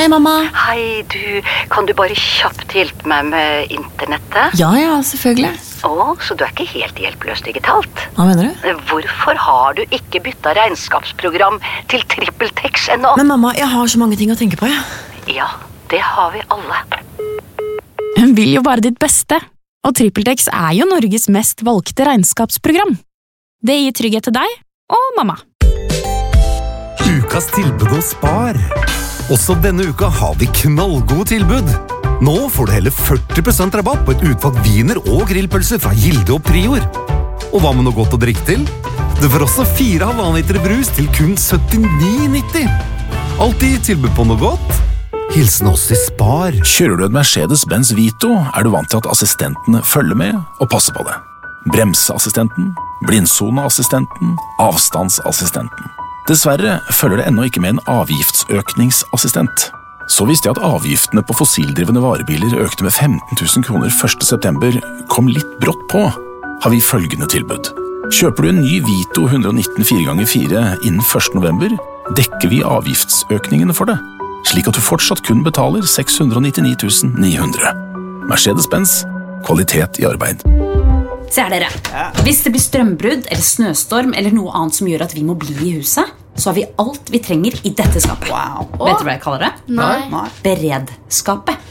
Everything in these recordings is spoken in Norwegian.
Hei, mamma. Hei, kan du bare kjapt hjelpe meg med internettet? Ja, selvfølgelig. Så du ikke helt hjelpeløs digitalt? Hva mener du? Hvorfor har du ikke byttet regnskapsprogram til TrippelTex ennå? Men mamma, jeg har så mange ting å tenke på, Ja, det har vi alle. Hun vil jo bare ditt beste, og TrippelTex jo Norges mest valgte regnskapsprogram. Det gir trygghet til deg og mamma. Ukas tilbud hos Spar. Også denne uka har vi knallgode tilbud. Nå får du hele 40% rabatt på et utvalg viner og grillpølser fra Gilde og Prior. Og hva med noe godt å drikke til? Du får også 4 halvanliter brus til kun 79,90. Alltid tilbud på noe godt. Hilsen oss i Spar. Kjører du en Mercedes-Benz Vito, du vant til at assistentene følger med og passer på det. Bremseassistenten, blindsoneassistenten, avstandsassistenten. Dessverre følger det ennå ikke med en avgiftsøkningsassistent. Så visste jeg at avgiftene på fossildrivende varebiler økte med 15 000 kroner 1. september, kom litt brått på, har vi følgende tilbud. Kjøper du en ny Vito 119 4x4 innen 1. november, dekker vi avgiftsøkningene for det, slik at du fortsatt kun betaler 699 900. Mercedes-Benz, kvalitet i arbeid. Se her dere, hvis det blir strømbrudd eller snøstorm eller noe annet som gjør at vi må bli i huset, så har vi alt vi trenger i dette skapet. Wow. Vet du hva jeg kaller det? Nei. Beredskapet.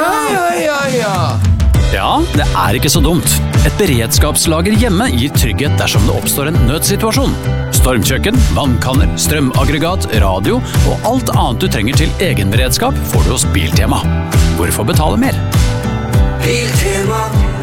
Ja, det ikke så dumt. Et beredskapslager hjemme gir trygghet dersom det oppstår en nødsituasjon. Stormkjøkken, vannkanner, strømaggregat, radio og alt annet du trenger til egen beredskap får du hos Biltema. Hvorfor betale mer? Biltema,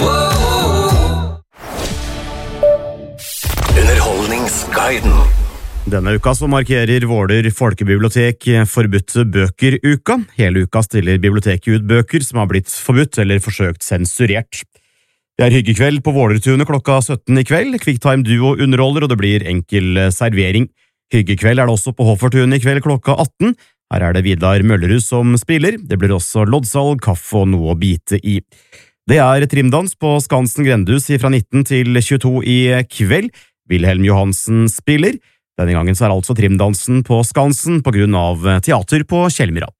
Underholdningsguiden. Denne uka så markerer Våler folkebibliotek forbudte bøker-uka. Hele uka stiller biblioteket ut bøker som har blitt forbudt eller forsøkt sensurert. Det hyggekveld på Vålertunet klokka 17 i kveld. Quicktime Duo underholder, og det blir enkel servering. Hyggekveld det også på Hoffartunet i kveld klokka 18. Her det Vidar Møllerud som spiller. Det blir også loddsalg, kaffe og noe å bite i. Det trimdans på Skansen Grendhus fra 19 til 22 i kveld. Wilhelm Johansen spiller. Denne gangen så altså trimdansen på Skansen på grunn av teater på Kjellmyra.